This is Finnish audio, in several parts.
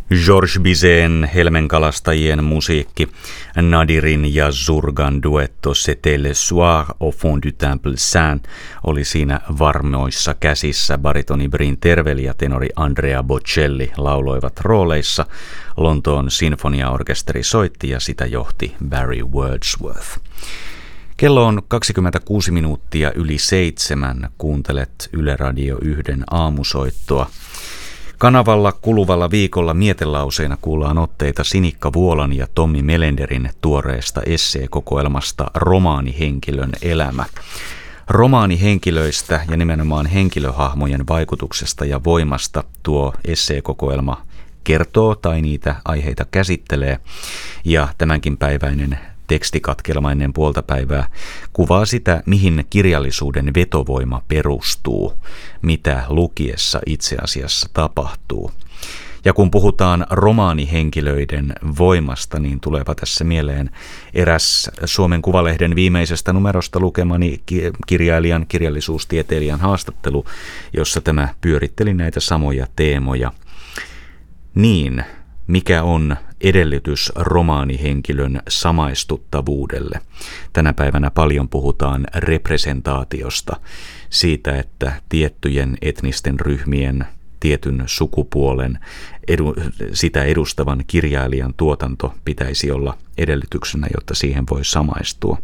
Georges Bizet'n Helmenkalastajien musiikki, Nadirin ja Zurgan duetto C'était le soir au fond du Temple Saint oli siinä varmoissa käsissä. Baritoni Bryn Tervel ja tenori Andrea Bocelli lauloivat rooleissa. Lontoon sinfoniaorkesteri soitti ja sitä johti Barry Wordsworth. Kello on 26 minuuttia yli 7. Kuuntelet Yle Radio 1 aamusoittoa. Kanavalla kuluvalla viikolla mietelauseina kuullaan otteita Sinikka Vuolan ja Tommi Melenderin tuoreesta esseekokoelmasta Romaanihenkilön elämä. Romaanihenkilöistä ja nimenomaan henkilöhahmojen vaikutuksesta ja voimasta tuo esseekokoelma kertoo tai niitä aiheita käsittelee. Ja tämänkin päiväinen tekstikatkelma ennen puolta päivää kuvaa sitä, mihin kirjallisuuden vetovoima perustuu, mitä lukiessa itse asiassa tapahtuu. Ja kun puhutaan romaanihenkilöiden voimasta, niin tuleepa tässä mieleen eräs Suomen Kuvalehden viimeisestä numerosta lukemani kirjailijan, kirjallisuustieteilijän haastattelu, jossa tämä pyöritteli näitä samoja teemoja. Niin, mikä on edellytys romaanihenkilön samaistuttavuudelle? Tänä päivänä paljon puhutaan representaatiosta, siitä, että tiettyjen etnisten ryhmien, tietyn sukupuolen, sitä edustavan kirjailijan tuotanto pitäisi olla edellytyksenä, jotta siihen voi samaistua.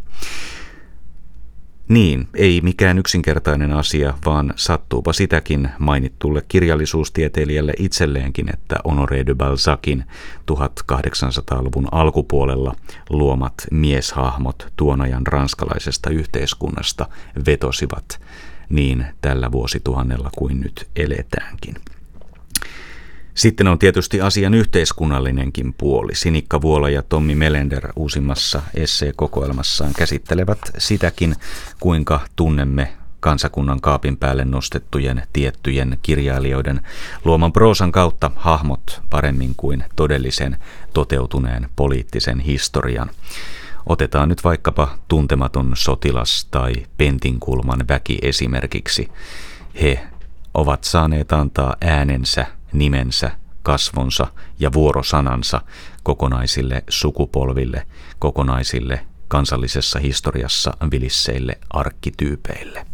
Niin, ei mikään yksinkertainen asia, vaan sattuupa sitäkin mainittulle kirjallisuustieteilijälle itselleenkin, että Honoré de Balzacin 1800-luvun alkupuolella luomat mieshahmot tuon ajan ranskalaisesta yhteiskunnasta vetosivat niin tällä vuosituhannella kuin nyt eletäänkin. Sitten on tietysti asian yhteiskunnallinenkin puoli. Sinikka Vuola ja Tommi Melender uusimmassa esseekokoelmassaan käsittelevät sitäkin, kuinka tunnemme kansakunnan kaapin päälle nostettujen tiettyjen kirjailijoiden luoman proosan kautta hahmot paremmin kuin todellisen toteutuneen poliittisen historian. Otetaan nyt vaikkapa Tuntematon sotilas tai Pentinkulman väki esimerkiksi. He ovat saaneet antaa äänensä, nimensä, kasvonsa ja vuorosanansa kokonaisille sukupolville, kokonaisille kansallisessa historiassa vilisseille arkkityypeille.